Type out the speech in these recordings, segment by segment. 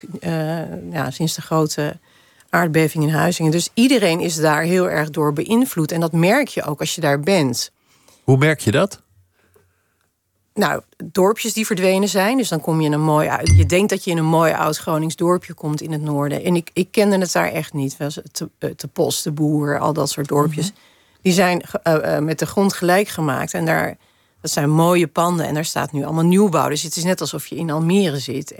sinds de grote aardbeving in Huizingen. Dus iedereen is daar heel erg door beïnvloed. En dat merk je ook als je daar bent. Hoe merk je dat? Nou, dorpjes die verdwenen zijn. Dus dan kom je in een mooi... Je denkt dat je in een mooi oud-Gronings dorpje komt in het noorden. En ik kende het daar echt niet. Te Post, de Boer, al dat soort dorpjes. Mm-hmm. Die zijn met de grond gelijk gemaakt. En dat zijn mooie panden. En daar staat nu allemaal nieuwbouw. Dus het is net alsof je in Almere zit.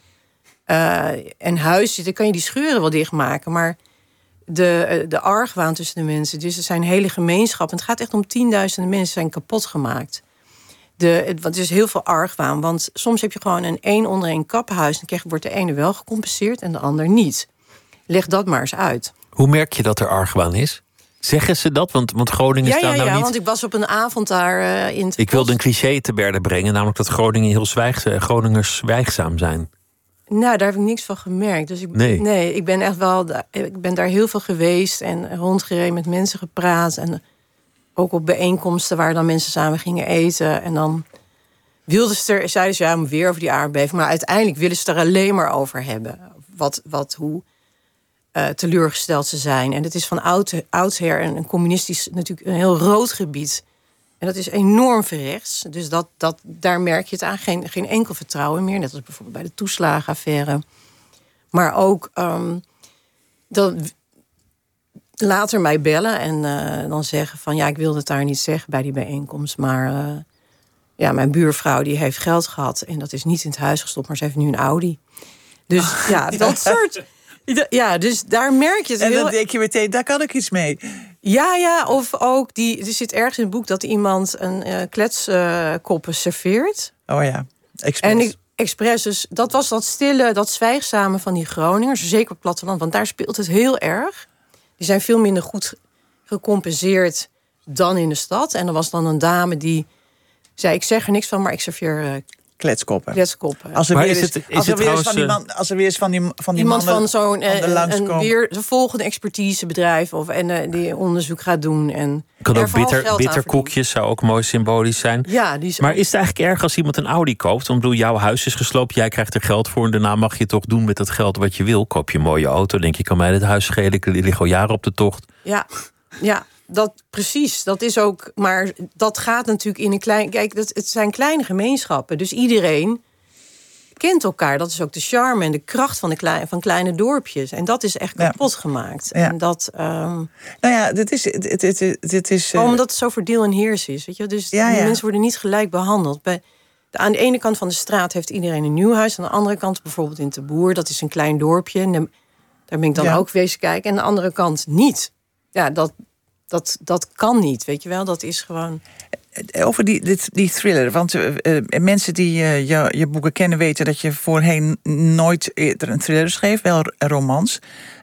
En huizen, dan kan je die scheuren wel dichtmaken. Maar de argwaan tussen de mensen... Dus er zijn hele gemeenschappen. Het gaat echt om tienduizenden mensen zijn kapot gemaakt. Want er is heel veel argwaan. Want soms heb je gewoon een één onder één kaphuis... en wordt de ene wel gecompenseerd en de ander niet. Leg dat maar eens uit. Hoe merk je dat er argwaan is? Zeggen ze dat? Want Groningen staat nou niet... Ja, want ik was op een avond daar in... Ik wilde een cliché te berde brengen. Namelijk dat Groningen heel Groningers zwijgzaam zijn. Nou, daar heb ik niks van gemerkt. Dus ik ben echt wel... Ik ben daar heel veel geweest en rondgereden, met mensen gepraat... en ook op bijeenkomsten waar dan mensen samen gingen eten. En dan zeiden ze weer over die aardbeving. Maar uiteindelijk willen ze het er alleen maar over hebben. Hoe teleurgesteld ze zijn. En het is van oudsher een communistisch, natuurlijk een heel rood gebied. En dat is enorm verrechts. Dus daar merk je het aan. Geen enkel vertrouwen meer. Net als bijvoorbeeld bij de toeslagenaffaire. Maar ook later mij bellen en dan zeggen van... ik wilde het daar niet zeggen bij die bijeenkomst. Maar mijn buurvrouw die heeft geld gehad... en dat is niet in het huis gestopt, maar ze heeft nu een Audi. Dus dat soort... Ja, dus daar merk je het en dan denk je meteen, daar kan ik iets mee. Ja, of ook, er zit ergens in het boek... dat iemand een kletskoppen serveert. Oh ja, expres. Dus dat was dat stille, dat zwijgzame van die Groningers. Zeker op het platteland, want daar speelt het heel erg... Die zijn veel minder goed gecompenseerd dan in de stad. En er was dan een dame die zei... ik zeg er niks van, maar ik serveer kletskoppen. Als er weer eens van die iemand mannen van zo'n volgende expertisebedrijf... die onderzoek gaat doen. En kan ook bitterkoekjes, zou ook mooi symbolisch zijn. Ja, maar is het eigenlijk erg als iemand een Audi koopt? Want jouw huis is gesloopt, jij krijgt er geld voor... en daarna mag je toch doen met dat geld wat je wil. Koop je een mooie auto, denk je, kan mij dit huis schelen... ik lig al jaren op de tocht. Ja. Precies, dat is ook... Maar dat gaat natuurlijk in een klein... Kijk, het zijn kleine gemeenschappen. Dus iedereen kent elkaar. Dat is ook de charme en de kracht van kleine dorpjes. En dat is echt kapot gemaakt. Ja. En dat... dit is omdat het zo voor deel en heers is. Weet je? Dus mensen worden niet gelijk behandeld. Aan de ene kant van de straat heeft iedereen een nieuw huis. Aan de andere kant, bijvoorbeeld in Te Boer... dat is een klein dorpje. En daar ben ik dan ook wezen kijken. En aan de andere kant niet. Ja, dat kan niet, weet je wel. Dat is gewoon... Over die thriller. Want mensen die je boeken kennen weten... dat je voorheen nooit eerder een thriller schreef. Wel romans.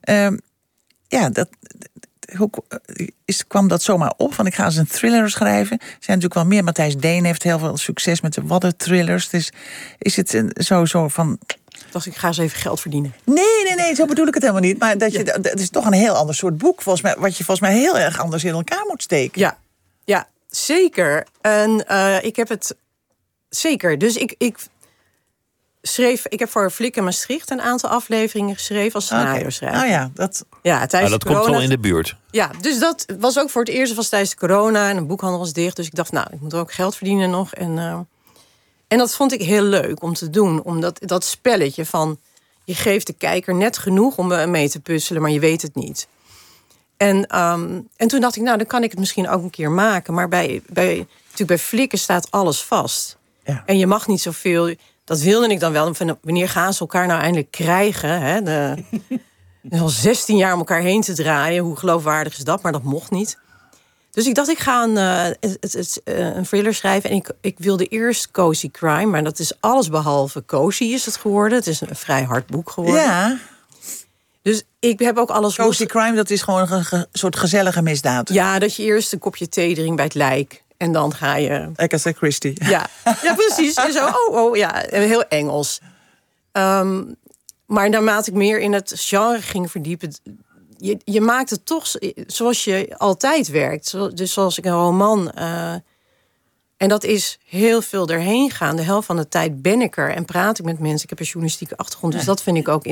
Kwam dat zomaar op? Van ik ga eens een thriller schrijven. Er zijn natuurlijk wel meer. Matthijs Deen heeft heel veel succes met de Wadden-thrillers. Dus is het zo van... Ik ga eens even geld verdienen. Nee, zo bedoel ik het helemaal niet. Maar het is toch een heel ander soort boek, volgens mij, wat je volgens mij heel erg anders in elkaar moet steken. Ja, zeker. En ik heb het zeker. Dus ik heb voor Flik en Maastricht een aantal afleveringen geschreven als scenario-schrijver. Okay. Dat komt wel in de buurt. Ja, dus dat was ook voor het eerst, was tijdens de corona en een boekhandel was dicht. Dus ik dacht, ik moet ook geld verdienen nog. En dat vond ik heel leuk om te doen. Omdat dat spelletje van... je geeft de kijker net genoeg om mee te puzzelen... maar je weet het niet. En toen dacht ik, dan kan ik het misschien ook een keer maken. Maar bij Flikken staat alles vast. Ja. En je mag niet zoveel... Dat wilde ik dan wel. Wanneer gaan ze elkaar nou eindelijk krijgen? Hè? Al 16 jaar om elkaar heen te draaien. Hoe geloofwaardig is dat? Maar dat mocht niet. Dus ik dacht, ik ga een thriller schrijven. En ik wilde eerst cozy crime. Maar dat is alles behalve cozy is het geworden. Het is een vrij hard boek geworden. Ja. Dus ik heb ook alles... Cozy crime, dat is gewoon een soort gezellige misdaad. Ja, dat je eerst een kopje thee drinkt bij het lijk. En dan ga je... Agatha Christie. Ja, precies. En zo, heel Engels. Maar naarmate ik meer in het genre ging verdiepen... Je maakt het toch zoals je altijd werkt. Dus zoals ik een roman... en dat is heel veel erheen gaan. De helft van de tijd ben ik er en praat ik met mensen. Ik heb een journalistieke achtergrond, dus dat vind ik ook